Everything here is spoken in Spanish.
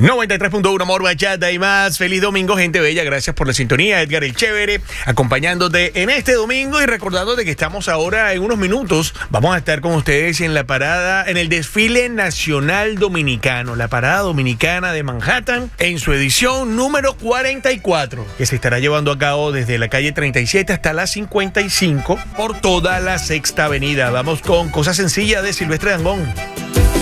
93.1 Amor, Bachata y más. Feliz domingo, gente bella. Gracias por la sintonía. Edgar el Chévere, acompañándote en este domingo y recordándote que estamos ahora en unos minutos. Vamos a estar con ustedes en la parada, en el desfile nacional dominicano, la parada dominicana de Manhattan, en su edición número 44, que se estará llevando a cabo desde la calle 37 hasta la 55 por toda la Sexta Avenida. Vamos con Cosa Sencilla de Silvestre Dangond.